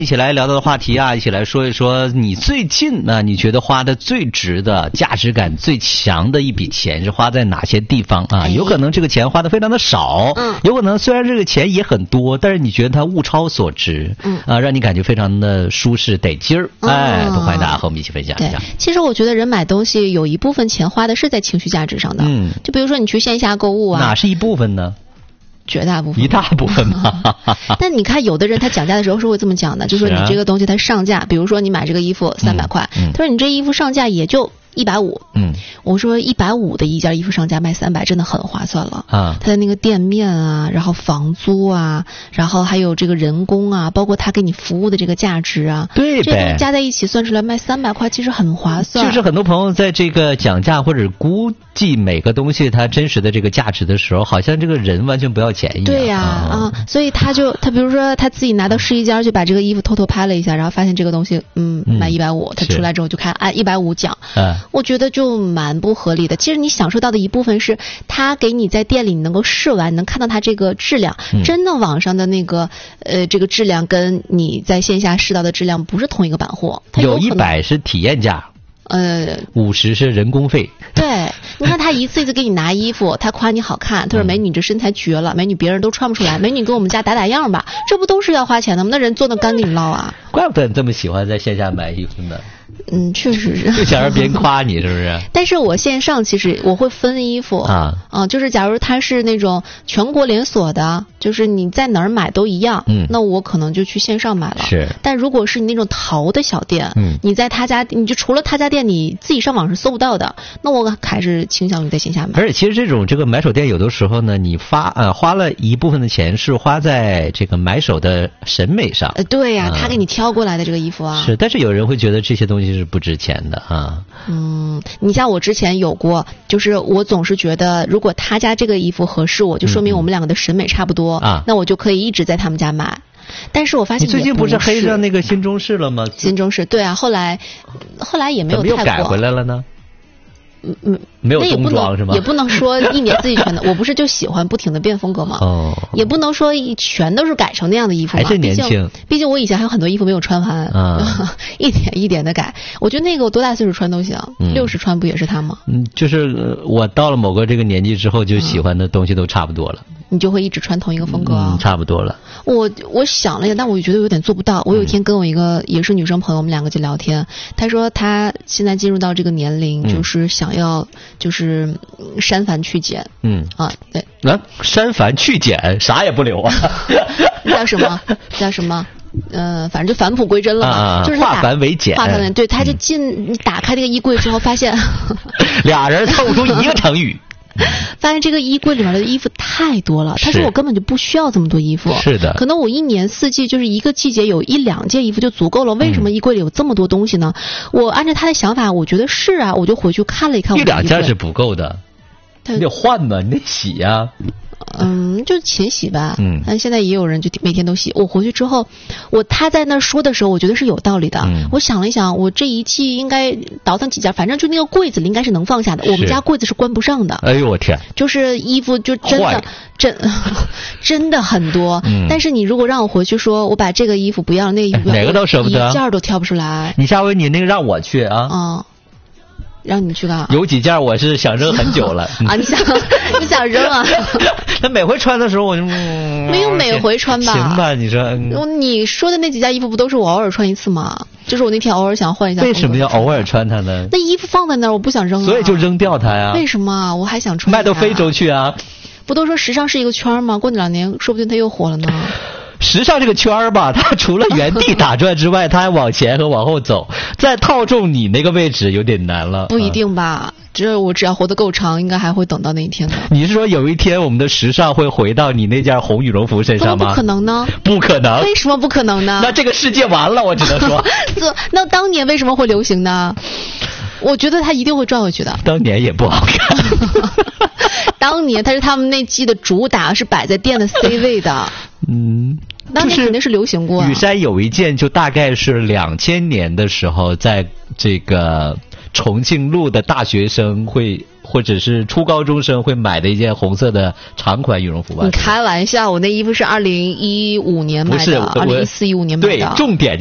一起来聊到的话题啊，一起来说一说你最近呢，你觉得花的最值的、价值感最强的一笔钱是花在哪些地方啊？有可能这个钱花的非常的少，有可能虽然这个钱也很多，但是你觉得它物超所值，让你感觉非常的舒适得劲儿，都欢迎大家和我们一起分享一下。 其实我觉得人买东西有一部分钱花的是在情绪价值上的，就比如说你去线下购物啊， 哪是一部分呢？ 绝大部分， 一大部分嘛。 但你看，有的人他讲价的时候是会这么讲的，就说你这个东西它上架，比如说你买这个衣服300块，他说你这衣服上架也就150，我说150的一件衣服上架卖300，真的很划算了啊！他的那个店面啊，然后房租啊，然后还有这个人工啊，包括他给你服务的这个价值啊， 对呗， 这东西加在一起算出来卖300块，其实很划算。 就是很多朋友在这个讲价或者估计每个东西它真实的这个价值的时候，好像这个人完全不要钱一样。 对呀，所以他比如说他自己拿到试衣间去把这个衣服偷偷拍了一下，然后发现这个东西卖150，他出来之后就看按150讲，我觉得就蛮不合理的。其实你享受到的一部分是他给你在店里你能够试完，能看到他这个质量，真的网上的那个这个质量跟你在线下试到的质量不是同一个版货。 有100是体验价，50是人工费。 对，你看他一次一次给你拿衣服，他夸你好看，他说美女你这身材绝了，美女别人都穿不出来，美女给我们家打样吧，这不都是要花钱的吗？那人做的干给你捞啊！ 怪不得你这么喜欢在线下买衣服呢。 确实是， 就想让别人夸你，是不是？ 但是我线上其实我会分衣服就是假如它是那种全国连锁的，就是你在哪儿买都一样，那我可能就去线上买了。 是， 但如果是你那种淘的小店，你在他家，你就除了他家店你自己上网是搜不到的，那我还是倾向于在线下买。 而且其实这个买手店有的时候呢，你花了一部分的钱是花在这个买手的审美上。 对呀，他给你挑过来的这个衣服啊。 是，但是有人会觉得这些东西是不值钱的啊。 你像我之前有过，就是我总是觉得如果他家这个衣服合适我，就说明我们两个的审美差不多那我就可以一直在他们家买。但是我发现你最近不是黑上那个新中式了吗？ 新中式，对啊，后来也没有太过。 怎么又改回来了呢？没有冬装是吗？ 也不能说一年四季全的，我不是就喜欢不停的变风格吗？也不能说全都是改成那样的衣服嘛。 还是年轻， 毕竟我以前还有很多衣服没有穿完，一点一点的改。我觉得那个我多大岁数穿都行，60穿不也是他吗？ 就是我到了某个这个年纪之后，就喜欢的东西都差不多了。 你就会一直穿同一个风格差不多了。 我想了一下，但我觉得有点做不到。我有一天跟我一个也是女生朋友，我们两个就聊天，她说她现在进入到这个年龄，就是想要就是删繁去简。对。 删繁去简，啥也不留啊。 叫什么？反正就返璞归真了嘛，就是化繁为简。 对，他就打开那个衣柜之后，发现俩人凑出一个成语。 发现这个衣柜里面的衣服太多了，他说我根本就不需要这么多衣服。 是的， 可能我一年四季就是一个季节有1-2件衣服就足够了，为什么衣柜里有这么多东西呢？我按照他的想法，我觉得是啊，我就回去看了一看我的衣服。 1-2件是不够的，你得换嘛，你得洗呀。 就勤洗吧。但现在也有人就每天都洗。我回去之后，他在那说的时候，我觉得是有道理的。我想了一想，我这一季应该倒腾几件，反正就那个柜子里应该是能放下的。我们家柜子是关不上的。 哎呦我天！ 就是衣服就真的很多。但是你如果让我回去说，我把这个衣服不要，那个衣服不要， 哪个都舍不得， 一件都挑不出来。 你下回你那个让我去啊。 让你去干？ 有几件我是想扔很久了你想扔啊？ 那每回穿的时候我就没有每回穿吧？ 行吧，你说你说的那几件衣服不都是我偶尔穿一次吗？就是我那天偶尔想换一下。 为什么要偶尔穿它呢？ 那衣服放在那儿，我不想扔所以就扔掉它呀。 为什么？我还想穿。 卖到非洲去啊？ 不都说时尚是一个圈吗？过2年说不定它又火了呢。 时尚这个圈吧，它除了原地打转之外，它还往前和往后走，再套中你那个位置有点难了。 不一定吧，我只要活得够长，应该还会等到那一天的。 你是说有一天我们的时尚会回到你那件红羽绒服身上吗？ 不可能呢。 不可能。 为什么不可能呢？ 那这个世界完了，我只能说。 那当年为什么会流行呢？我觉得它一定会转回去的。 当年也不好看。 当年它是他们那季的主打，是摆在店的 C 位的。当年肯定是流行过。 雨山有一件就大概是2000年的时候，在这个重庆路的大学生会或者是初高中生会买的一件红色的长款羽绒服吧？ 你开玩笑，我那衣服是2015年买的，2014、15年买的。 对，重点。